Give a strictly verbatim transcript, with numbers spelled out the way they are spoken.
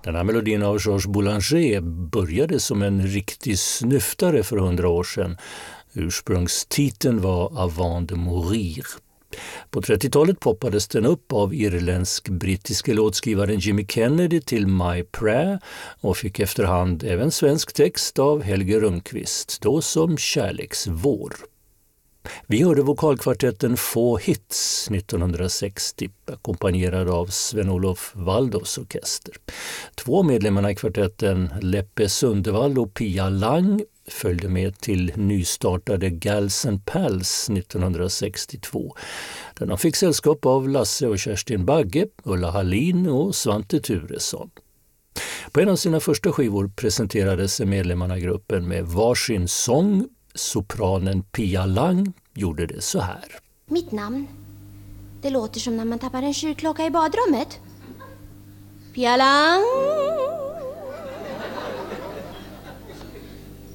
Den här melodin av Georges Boulanger började som en riktig snyftare för hundra år sedan. Ursprungstiteln var Avant de mourir. På trettiotalet poppades den upp av irländsk-brittiske låtskrivaren Jimmy Kennedy till My Prayer och fick efterhand även svensk text av Helge Rundqvist, då som Kärleksvår. Vi hörde vokalkvartetten Få Hits nittonhundrasextio, ackompanjerad av Sven-Olof Waldås orkester. Två medlemmarna i kvartetten, Leppe Sundevall och Pia Lang, följde med till nystartade Gals and Pals nittonhundrasextiotvå. Där de fick sällskap av Lasse och Kerstin Bagge, Ulla Hallin och Svante Turesson. På en av sina första skivor presenterade sig medlemmarna i gruppen med varsin sång. Sopranen Pia Lang gjorde det så här. Mitt namn, det låter som när man tappar en kyrkklocka i badrummet. Pia Lang.